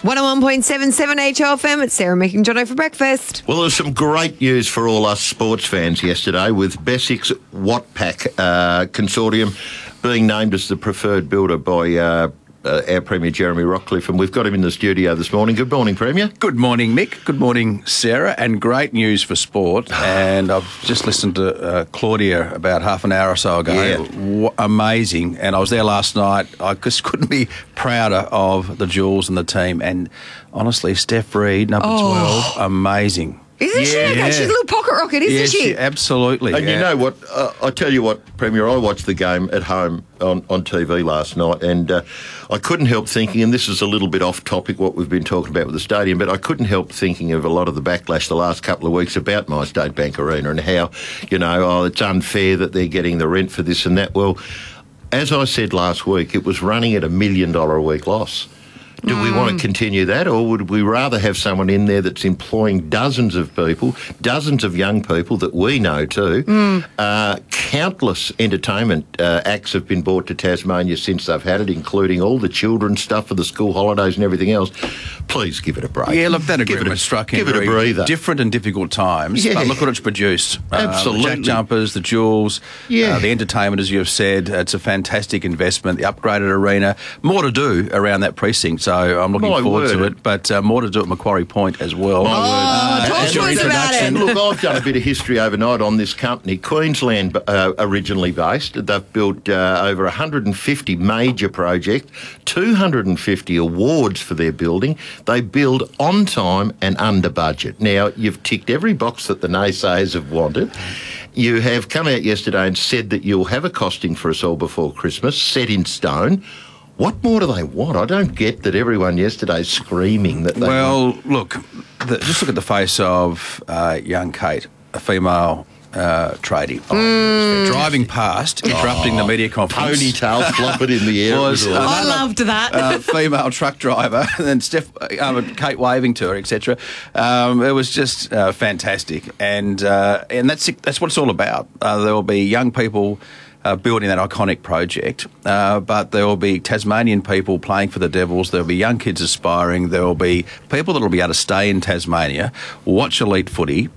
101.77 HOFM. It's Sarah Mick and Jono for breakfast. Well, there's some great news for all us sports fans yesterday with Bessic's Watpac consortium being named as the preferred builder by our Premier Jeremy Rockcliffe, and we've got him in the studio this morning. Good morning, Premier. Good morning, Mick. Good morning, Sarah. And great news for sport. And I've just listened to Claudia about half an hour or so ago. Yeah. Amazing. And I was there last night. I just couldn't be prouder of the Jules and the team. And honestly, Steph Reid, number 12, amazing. Isn't she? Yeah. She's a little pocket rocket, isn't she? Absolutely. And you know what? I tell you what, Premier, I watched the game at home on TV last night, and I couldn't help thinking, and this is a little bit off topic what we've been talking about with the stadium, but I couldn't help thinking of a lot of the backlash the last couple of weeks about MyState Bank Arena and how, it's unfair that they're getting the rent for this and that. Well, as I said last week, it was running at $1 million a week loss. Do we want to continue that, or would we rather have someone in there that's employing dozens of people, dozens of young people that we know too? Countless entertainment acts have been brought to Tasmania since they've had it, including all the children's stuff for the school holidays and everything else. Please give it a break. Yeah, look, that agreement struck in give it a breather. Different and difficult times, but look what it's produced. Absolutely. The Jack Jumpers, the Jules, the entertainment, as you've said, it's a fantastic investment, the upgraded arena, more to do around that precinct, so I'm looking forward to it, but more to do at Macquarie Point as well. Talk to us about it. Look, I've done a bit of history overnight on this company. Queensland originally based. They've built over 150 major projects, 250 awards for their building. They build on time and under budget. Now, you've ticked every box that the naysayers have wanted. You have come out yesterday and said that you'll have a costing for us all before Christmas, set in stone. What more do they want? I don't get that everyone yesterday screaming that they want. Look, just look at the face of young Kate, a female tradie. Driving past, interrupting the media conference. Ponytail flopping in the air. I loved that. Female truck driver, and Kate waving to her, etc. It was just fantastic, and that's what it's all about. There will be young people building that iconic project, but there will be Tasmanian people playing for the Devils, there will be young kids aspiring, there will be people that will be able to stay in Tasmania, watch elite footy,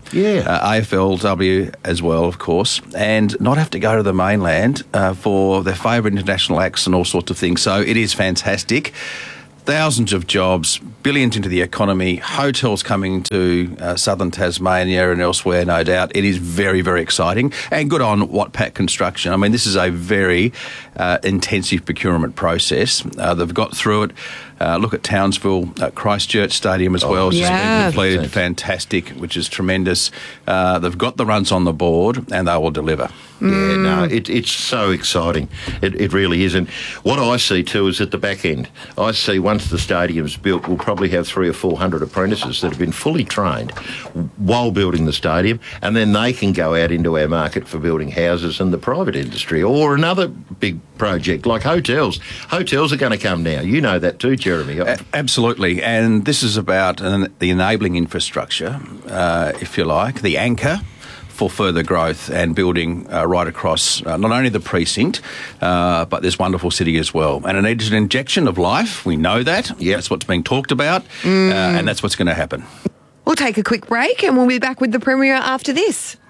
AFLW as well, of course, and not have to go to the mainland for their favourite international acts and all sorts of things. So it is fantastic. Thousands of jobs, billions into the economy, hotels coming to southern Tasmania and elsewhere, no doubt. It is very, very exciting. And good on Watpac Construction. I mean, this is a very intensive procurement process. They've got through it. Look at Townsville, Christchurch Stadium as well. It's just been completed. Fantastic, which is tremendous. They've got the runs on the board and they will deliver. Yeah, no, it's so exciting. It really is. And what I see too is at the back end, I see once the stadium's built, we'll probably have 300 or 400 apprentices that have been fully trained while building the stadium, and then they can go out into our market for building houses and the private industry, or another big project like hotels. Hotels are going to come now. You know that too, Jeremy. Absolutely. And this is about the enabling infrastructure, if you like, the anchor for further growth and building right across not only the precinct, but this wonderful city as well. And it needs an injection of life. We know that. That's what's being talked about, and that's what's going to happen. We'll take a quick break and we'll be back with the Premier after this.